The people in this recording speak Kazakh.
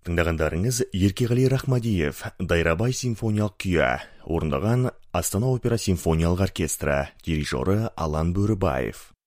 тыңдағандарыңыз Еркеғали Рахмадиев, Дайрабай симфониялық күйі, орындаған Астана опера симфониялық оркестрі, дирижері Алан Бөрібаев.